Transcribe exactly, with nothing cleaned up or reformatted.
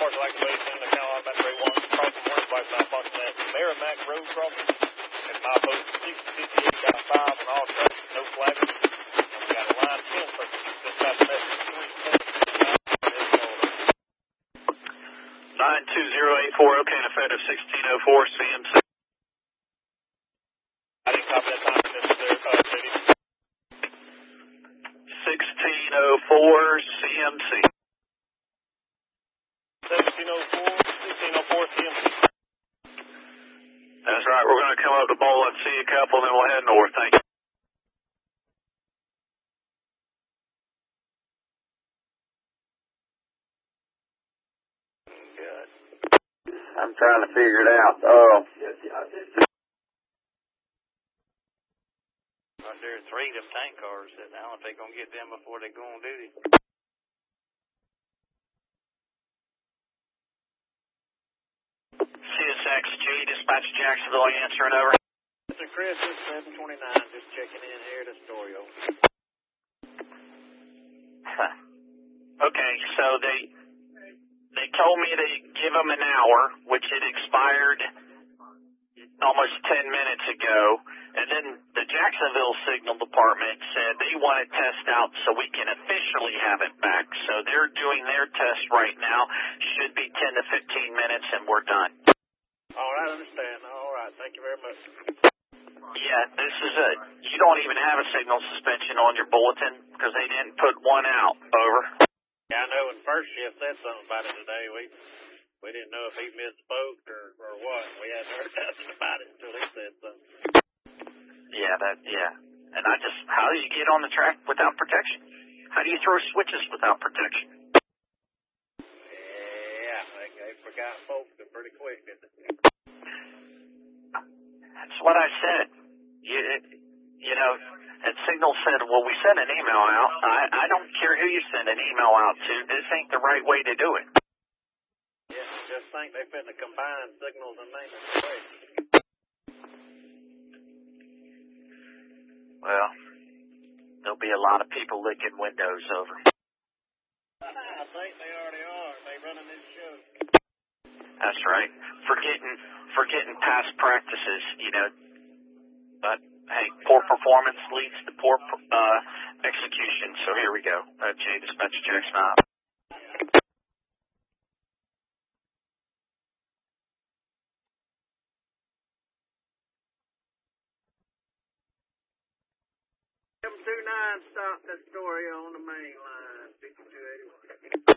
partial activation in the Carolina Metro one, crossing one by South Boston at Merrimack Road crossing. And my boat six fifty-eight got a five on all tracks, no flagging. And we got a line ten for dispatch message three four nine two zero eight four, okay, and effective sixteen oh four C M C. I didn't copy that time for necessary, uh, J D. sixteen oh four C M C. seventeen oh four, sixteen oh four C M C. That's right, we're going to come up to Bowling, see a couple, and then we'll head north. Thank you. Good. I'm trying to figure it out. Oh. Under three of them tank cars sitting down, if they're going to get them before they go on duty. C S X G, dispatch Jacksonville, answering over. Mister Chris, it's seven twenty-nine, just checking in here at Astoria. Okay, so they they told me to give them an hour, which had expired almost ten minutes ago, and then the Jacksonville Signal Department said they want to test out so we can officially have it back. So they're doing their test right now. Should be ten to fifteen minutes, and we're done. All right, I understand. All right, thank you very much. Yeah, this is a, you don't even have a signal suspension on your bulletin because they didn't put one out. Over. Yeah, I know when first shift said something about it today. We we didn't know if he missed the boat or, or what. We hadn't heard nothing about it until he said something. Yeah, that, yeah. And I just, how do you get on the track without protection? How do you throw switches without protection? Yeah, they, they forgot folks pretty quick, didn't they? That's what I said. You, you know, and Signal said, well, we sent an email out. I, I don't care who you send an email out to. This ain't the right way to do it. Yeah, just think they finna combine signals and maintenance. Well, there'll be a lot of people licking windows over. I think they already are. They running this show. That's right. Forgetting, forgetting past practices, you know. But, hey, poor performance leads to poor uh, execution. So here we go. Uh, J Dispatch Jackson up. seven two nine stopped Astoria on the main line, fifty-two eighty-one.